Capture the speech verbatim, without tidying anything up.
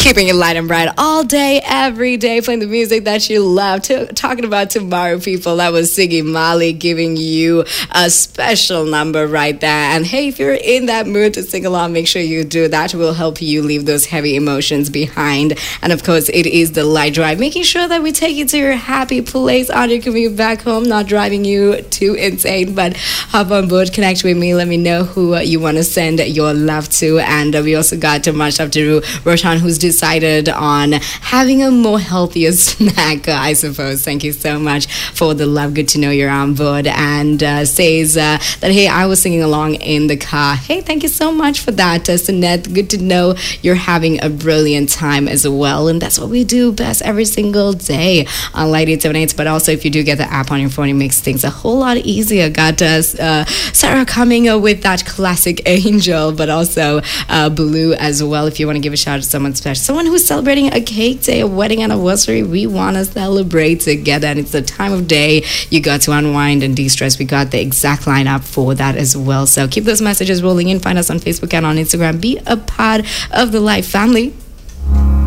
Keeping it light and bright all day, every day, playing the music that you love. To, talking about tomorrow, people, that was Siggy Marley giving you a special number right there. And hey, if you're in that mood to sing along, make sure you do. That will help you leave those heavy emotions behind. And of course, it is the light drive, making sure that we take you to your happy place on your commute back home, not driving you too insane. But hop on board, connect with me, let me know who you want to send your love to. And uh, we also got to much up to Roshan, who's decided on having a more healthier snack, I suppose. Thank you so much for the love. Good to know you're on board. And uh, says uh, that, hey, I was singing along in the car. Hey, thank you so much for that, uh, Sunette. Good to know you're having a brilliant time as well. And that's what we do best every single day on Light eight seven eight. But also, if you do get the app on your phone, it makes things a whole lot easier. Got uh, uh, Sarah coming uh, with that classic Angel, but also uh, Blue as well. If you want to give a shout out to someone special, someone who's celebrating a cake day, a wedding anniversary, we want to celebrate together. And it's the time of day you got to unwind and de-stress. We got the exact lineup for that as well. So keep those messages rolling in. Find us on Facebook and on Instagram. Be a part of the Life family.